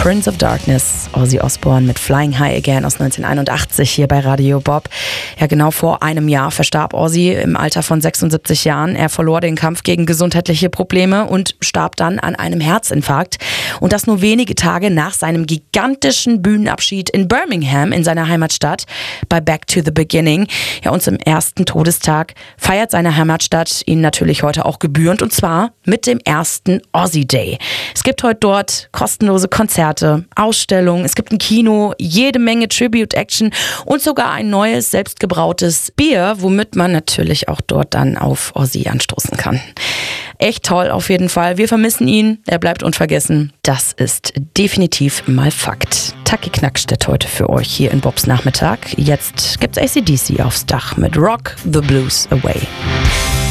Prince of Darkness, Ozzy Osbourne mit Flying High Again aus 1981 hier bei Radio Bob. Ja, genau vor einem Jahr verstarb Ozzy im Alter von 76 Jahren. Er verlor den Kampf gegen gesundheitliche Probleme und starb dann an einem Herzinfarkt. Und das nur wenige Tage nach seinem gigantischen Bühnenabschied in Birmingham in seiner Heimatstadt bei Back to the Beginning. Ja, und zum ersten Todestag feiert seine Heimatstadt ihn natürlich heute auch gebührend, und zwar mit dem ersten Ozzy Day. Es gibt heute dort kostenlose Konzerte, Ausstellungen, es gibt ein Kino, jede Menge Tribute-Action und sogar ein neues, selbstgebrautes Bier, womit man natürlich auch dort dann auf Ozzy anstoßen kann. Echt toll auf jeden Fall. Wir vermissen ihn, er bleibt unvergessen. Das ist definitiv mal Fakt. Taki Knackstedt heute für euch hier in Bobs Nachmittag. Jetzt gibt's AC/DC aufs Dach mit Rock the Blues Away.